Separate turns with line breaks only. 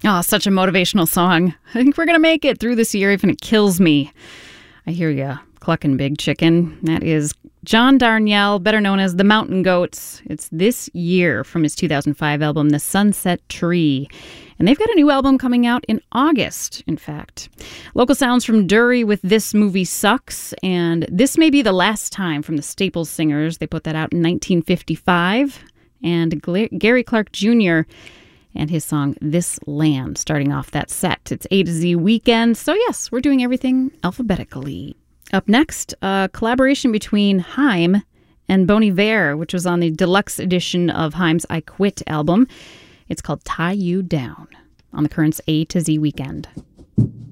Oh, such a motivational song. I think we're going to make it through this year, even if it kills me. I hear ya, clucking big chicken. That is John Darnielle, better known as the Mountain Goats. It's This Year from his 2005 album, The Sunset Tree. And they've got a new album coming out in August, in fact. Local sounds from Dury with This Movie Sucks. And This May Be the Last Time from the Staples Singers. They put that out in 1955. And Gary Clark Jr. and his song This Land starting off that set. It's A to Z weekend. So yes, we're doing everything alphabetically. Up next, a collaboration between Haim and Bon Iver, which was on the deluxe edition of Haim's I Quit album. It's called Tie You Down on the Currents A to Z weekend.